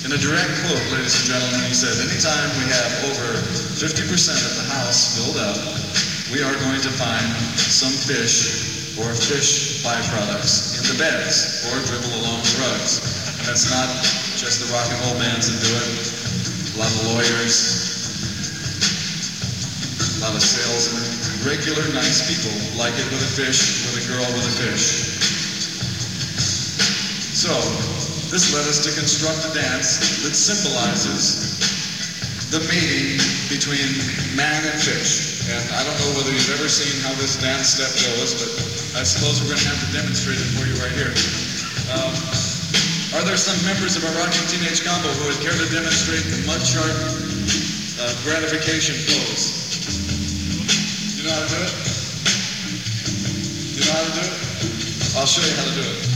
In a direct quote, ladies and gentlemen, he said, anytime we have over 50% of the house filled up, we are going to find some fish or fish byproducts in the beds or dribble along the rugs. And that's not just the rock and roll bands that do it. A lot of lawyers, a lot of salesmen, regular nice people like it with a fish, with a girl with a fish. So, this led us to construct a dance that symbolizes the mating between man and fish. And I don't know whether you've ever seen how this dance step goes, but I suppose we're going to have to demonstrate it for you right here. Are there some members of our Rocking Teenage Combo who would care to demonstrate the mud shark gratification pose? You know how to do it? You know how to do it? I'll show you how to do it.